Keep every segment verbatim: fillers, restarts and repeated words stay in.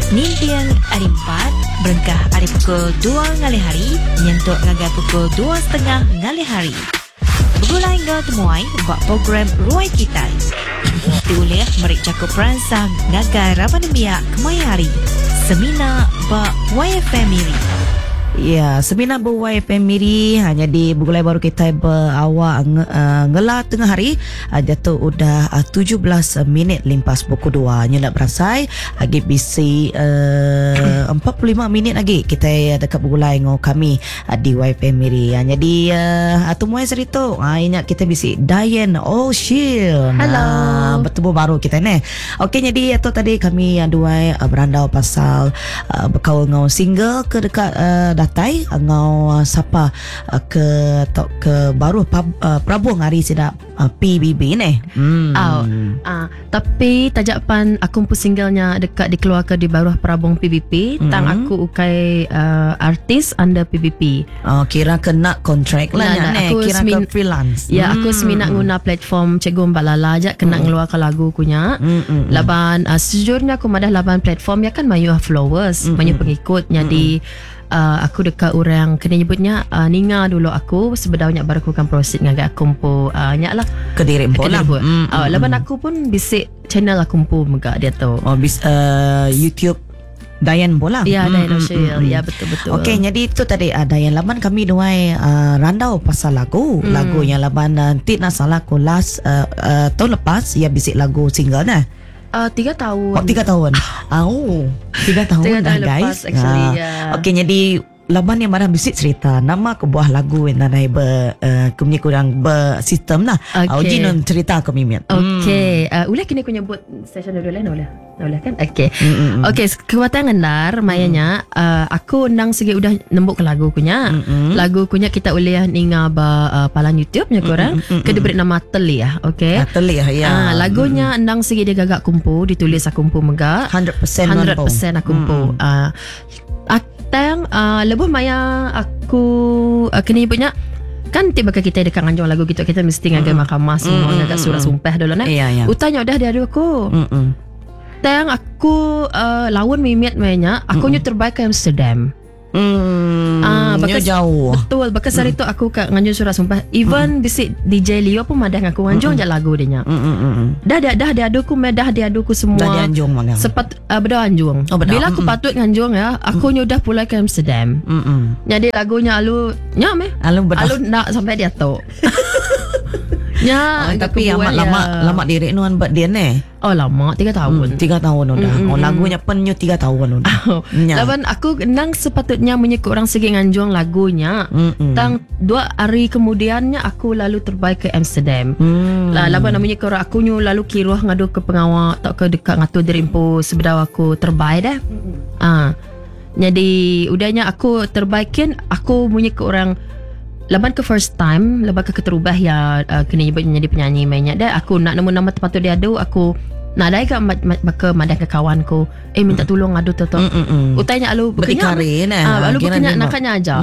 Nintian hari empat, berengkah hari pukul dua ngali hari, nyentuk ngagai pukul dua setengah ngali hari. Bergulai ngau temuai buat program Ruai Kita. Diulih merik cakup peransang ngagai Ramademia Kemai Hari. Semina ba Y F M Miri. Ya, semina bu Y F M Miri hanya di Bugulai baru kita berawak nge, uh, ngela tengah hari uh, jatuh udah uh, tujuh belas minit limpas pukul dua. Nya nak berasai lagi bisi uh, empat puluh lima minit lagi kita dekat Bugulai ngau kami uh, di Y F M Miri. Hanya di uh, temuai serito uh, ingat kita bisi Diane O'Shield. Hello. Uh, bertemu baru kita ni. Okey, jadi itu tadi kami uh, dua uh, berandau pasal uh, berkaul ngau single ke dekat uh, datai ngau uh, siapa uh, ke tok ke baru pab, uh, Prabu hari sedap uh, P B B ni. Hmm. Oh, uh, tapi tajapan aku pun singlenya dekat dikeluarkan di bawah Prabong P B P. Hmm. Tang aku ukai uh, artis under P B P. Oh, kira kena kontrak lah nah, ni. Kira semin- ke freelance. Ya, aku hmm. seminat guna platform Cikgu Mbalala aja kena hmm. ngeluarkan lagu kunya. Hmm, hmm, laban uh, sejujurnya aku madah laban platform ya kan mayu followers, hmm, mayu pengikut. Jadi hmm. Uh, aku dekat orang kena nyebutnya uh, Ninga dulu aku sebenarnya baru aku akan proceed dengan aku pun uh, nyak lah Kediri pun lah mm, uh, lepas aku pun bisik channel aku pun megak dia tu oh bis uh, YouTube Diane bola. Ya, Diane O'Shield. Ya, betul-betul. Okey, jadi itu tadi uh, Diane laban kami dua uh, randau pasal lagu. Hmm. Lagu yang laban nanti uh, nak salah aku last uh, uh, tahun lepas ya bisik lagu single nah. Uh, tiga tahun. Oh, tiga tahun. Oh, tiga tahun tiga dah tahun guys. Lepas, actually, uh, yeah. Okey, jadi laban yang marah bisik cerita nama kebuah lagu yang nanai ber uh, kemnya kurang bersistem lah. Okay. Uh, uji non cerita kami miat. Okey, hmm. uh, ulah kini aku nyebut session dulu lah, ulah. Ulah kan? Okey. Mm-hmm. Okey, kekuatan ngendar mayanya mm. uh, aku nang segi udah nembuk ke lagu kunya. Mm-hmm. Lagu kunya kita boleh ninga ba uh, palang YouTube nya korang. Mm-hmm. Ke diberi nama Teli ya. Okey. Ah, Teli ya. Uh, lagunya mm-hmm. nang segi dia gagak kumpu, ditulis aku kumpu megak. one hundred percent one hundred percent aku kumpu. Mm-hmm. Uh, Tang uh, lebih maya aku uh, kena nyebutnya kan tiba kita dekat nganjung lagu gitu kita mesti ngagai mm. mahkamah semua mm, ngagai surat sumpah dulu nah. Iya, iya. Utanya udah dia ada aku. Mm-mm. Tang aku uh, lawan mimit mainnya aku nyu terbaik ke Amsterdam. Hmm, ah, bakas, jauh. Betul, bakas hari mm. tu aku kat nganjung surat sumpah. Even mm. bisik D J Leo pun madah ngaku nganjung mm. je lagu dia nya. Mm. Dah dah dah dia aduku medah dia aduku semua. Dah dianjung mana? Sepat uh, beda anjung. Oh, beda. Bila aku mm. patut nganjung ya, aku mm. nyudah pulai ke Amsterdam. Mm. Jadi lagunya alu nyam eh. Alu bedah. Alu nak sampai dia tu. Ya, oh, tapi amat ya. lama lama diri nuan buat dia ni. Oh lama, tiga tahun. Hmm, tiga tahun udah. Mm-hmm. Oh lagunya penyu tiga tahun udah. Oh, laban aku nang sepatutnya menyekut orang segi nganjung lagunya. Mm-hmm. Tang dua hari kemudiannya aku lalu terbaik ke Amsterdam. Mm. Lah laban namanya orang aku nyu lalu kiruh ngadu ke pengawal tak ke dekat ngatu derimpo sebedaw aku terbaik dah. Mm-hmm. Ah. Jadi udahnya aku terbaikin aku menyekut orang laban ke first time laban ke keterubah ya uh, kena nyebut menjadi penyanyi mainnya dah aku nak nemu nama tempat tu dia ada aku nak ada ke maka madah ke kawanku eh minta tolong adu tu tu utanya alu berkari nah ah alu berkenya nakanya aja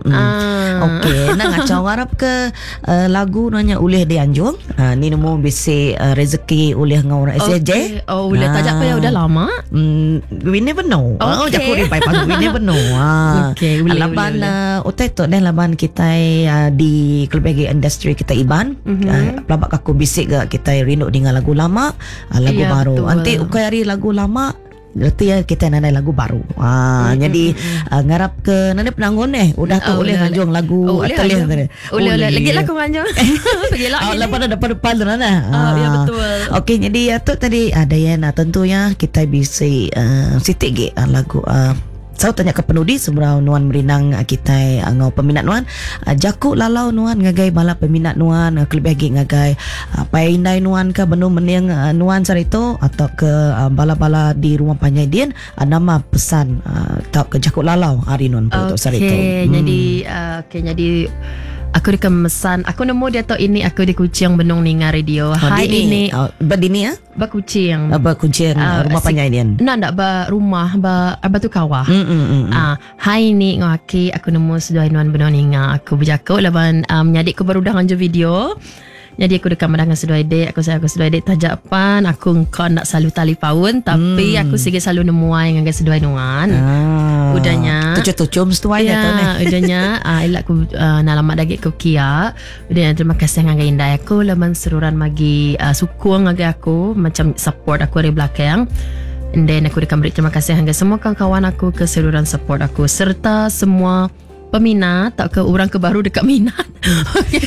ah okey nang acau harap ke uh, lagu nanya ulih dianjung uh, ni nemu bisi uh, rezeki ulih ngau orang S J oh ulih tajak pa ya udah lama mm, we never know oh jakku ripai pas we never know ah okey laban utai tu dan laban kita uh, di kelebagi industri kita Iban uh, pelabak aku bisik ke kita rindu dengan lagu lama uh, lagu ya, baru. Nanti ukai hari lagu lama berarti ya kita nanti lagu baru. Ah, mm-hmm. Jadi uh, ngarap ke nanti penanggung eh udah tu oh, oleh nganjung lagu oh, atelier tadi. Oleh oleh lagi lah aku nganjung. Pergilah. Oh, lepas ada depan depan tu nana. Oh, ya betul. Okey, jadi ya tu tadi ada yang tentunya kita bisa uh, sitik ge uh, lagu uh, Saya tanya ke penudi seberapa nuan merinang kita ngau peminat nuan jaku lalau nuan ngagai bala peminat nuan kelebih lagi ngagai pai indai nuan ke benu meniang nuan sarito atau ke bala-bala di rumah panjai dian nama pesan tak ke jaku lalau hari nuan okay, untuk sarito. Okey, hmm. jadi uh, okey jadi aku dikemesan aku nemu dia tu ini aku di Kuching Benung Ninga Radio. Oh, Hai ini oh, berdini ya? Ba Kuching. Ba Kuching uh, rumah si, panjai dian. Nak tak ba rumah ba batu kawah. Mm, mm, mm, mm. Ah, hai ni ngaki aku nemu sedoi nuan Benung Ninga. Aku berjaku laban um, nyadik ku baru dah nganju video. Jadi aku dekat dengan sedua adik. Aku saya aku sedua adik tajak pan. Aku kau nak selalu tali paun. Tapi hmm. aku sikit selalu nemuai dengan sedua nuan. Ah. Udahnya. Tucuk-tucuk setuai ya, tu ni. Udahnya. uh, Elak aku uh, nalamat daging aku kia. Udahnya terima kasih dengan indah aku. Laman seruran magi uh, sukung dengan aku. Macam support aku dari belakang. And then aku dekat beri terima kasih dengan semua kawan-kawan aku. Keseluruhan support aku. Serta semua peminat. Tak ke orang ke baru dekat minat. Okay.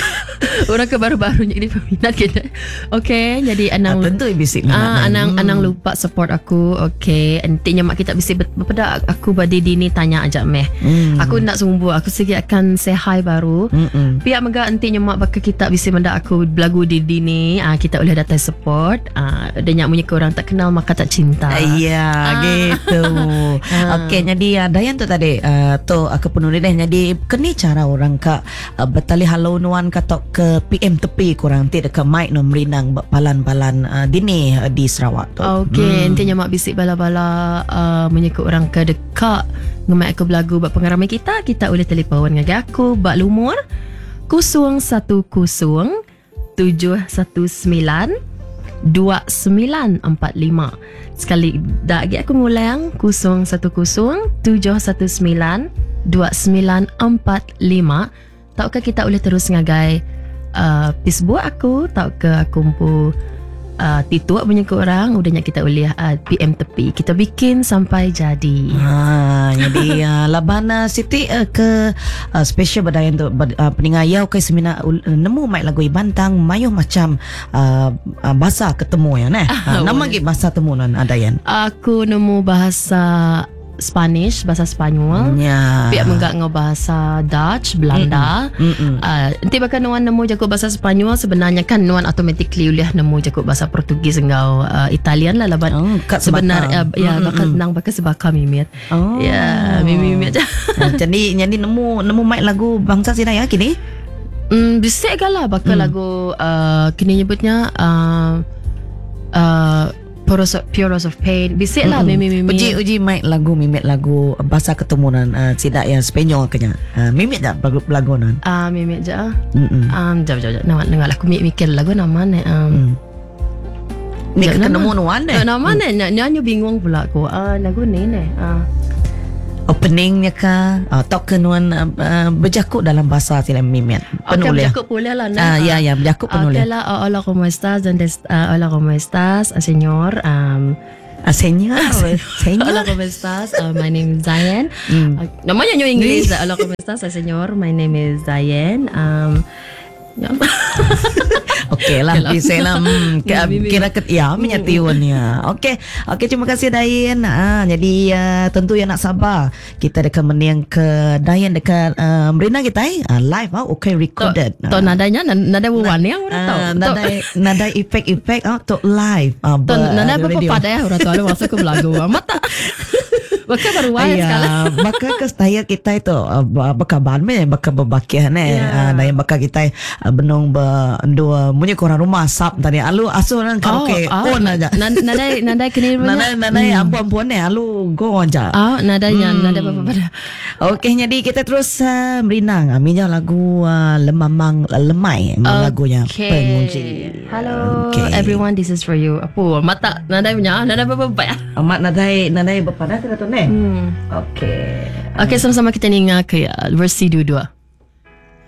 Orang ke baru-barunya jadi peminat kita. Okay, jadi anang ah, tentu bisik ah, anang hmm. anang lupa support aku. Okay, nantinya mak kita bisik pada aku badi dini tanya ajak meh. Hmm. Aku nak sumbu, aku sikit akan say hi baru. Hmm. Pihak mega nantinya mak bakal kita bisik mendak aku belagu di dini. Ah, kita boleh datang support. Ah, dan nyak punya orang tak kenal maka tak cinta. Iya, ah. gitu. ah. Okay, jadi ada yang tu tadi uh, tu aku penulis deh. Jadi keni cara orang kak uh, betali halau nuan katok ke P M tepi kurang ti dekat mic no merinang palan-palan uh, dini uh, di Sarawak tu. Okey, hmm. intinya mak bisik bala-bala uh, menyekut orang ke dekat ngemak aku belagu bak pengaraman kita, kita boleh telefon dengan aku bak lumur kosong satu kosong tujuh satu sembilan dua sembilan empat lima. Sekali dak lagi aku ngulang kosong satu kosong tujuh satu sembilan dua sembilan empat lima. Taukah kita boleh terus ngagai Uh, Facebook aku tak ke aku pun uh, tituak punya ke orang udahnya kita boleh uh, P M tepi kita bikin sampai jadi. Ha, jadi uh, labana Siti uh, ke uh, special berdaya untuk uh, peningayau ke seminar uh, nemu mic lagu Ibantang mayuh macam uh, uh, bahasa ketemu ya neh. Uh, nama git bahasa temu nan adayan. Aku nemu bahasa Spanish, bahasa Spanyol. Ya. Pihak menggak ngau bahasa Dutch, Belanda. Uh, nanti bakal nuan nemu jago bahasa Spanyol sebenarnya kan nuan automatically uliah nemu jago bahasa Portugis ngau uh, Italian lah laban. Oh, sebenarnya uh, ya bakal nang bakal sebaka mimit. Oh. Ya, mimit aja. Jadi jadi nemu nemu mic lagu bangsa sini ya kini. Hmm, bisik galah bakal mm. lagu uh, kini nyebutnya uh, uh, Purest of Pain. Bisik lah mimi mimi. Uji uji mic lagu mimit lagu bahasa ketemuan uh, tidak yang Spanyol kenya. Uh, mimit tak lagu lagu nan? Ah uh, mimit je. Um jap jap jap. Nama dengar aku mikir lagu nama ni. Um. Ni ketemu nuan deh. Nama ni nyanyi bingung pula aku. Ah lagu ni ni. Ah. Openingnya kah uh, tok kenuan uh, uh, berjakut dalam bahasa sila mimit penulis. Okay, berjakut boleh lah. Ah, ya ya berjakut penulis. Okay lah. Uh, hola como estás? ¿Dónde uh, hola como estás? Uh, señor. Um, uh, señor. Señor. Hola como estás? Uh, my name is Zayen. Mm. Uh, namanya nyo English. Hola como estás? Uh, señor. My name is Zayen. Um, Okey lah, bisa lah. Hmm, kira ket ya menyatiunnya. Okey, okey terima kasih Dayan. Ah, jadi uh, tentu yang nak sabar kita dekat meniang ke Dayan dekat uh, Merina kita eh uh, live ah, okey recorded. To, to uh, nadanya nada buwan yang orang tahu. Nada nada efek-efek ah to live. Ah, to nada apa pada ya orang tahu masa ke lagu. Mata. Baka baru wayang sekali. Baka ke style kita itu baka banme baka berbakian eh. Dayan baka kita benung dua punya korang rumah sap tadi alu asuh nang karaoke oh, on aja nadai nadai kini nadai nadai ampun-ampun ni alu go aja ah nadainya hmm. nadai apa pada. Okey jadi kita terus uh, merinang aminya lagu uh, lemamang lemai okay. lagunya penguji. Hello okay. everyone, this is for you. Apa mata nadai punya nadai apa apa ya amat nadai nadai berpada tu ne. Hmm. Okey okey sama-sama kita ninga ke versi dua-dua.